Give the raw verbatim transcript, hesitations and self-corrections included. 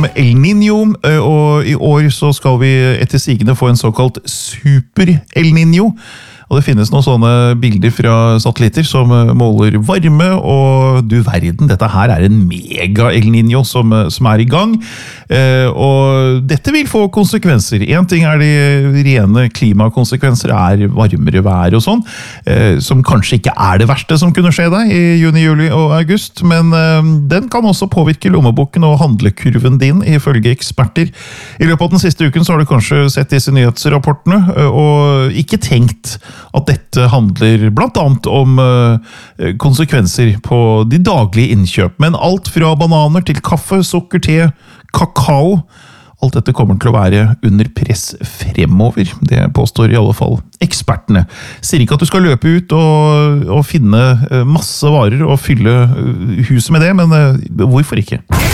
El Niño, og i år så skal vi etter sigende få en såkalt super El Niño. Og det finnes noen sånne bilder fra satellitter som måler varme, og du verden, dette her er en mega El Niño som, som er i gang. Eh, og dette vil få konsekvenser. En ting er de rene klimakonsekvenser, er varmere vær og sånn, eh, som kanskje ikke er det verste som kunne skje deg i juni, juli og august, men eh, den kan også påvirke lommeboken og handlekurven din, ifølge eksperter. I løpet av den siste uken så har du kanskje sett disse nyhetsrapportene, og ikke tenkt at dette handler blant annet om uh, konsekvenser på de daglige innkjøp. Men alt fra bananer til kaffe, sukker, te, kakao, alt dette kommer til å være under press fremover. Det påstår i alle fall ekspertene. Sier ikke at du skal løpe ut og, og finne masse varer og fylle huset med det, men uh, hvorfor ikke?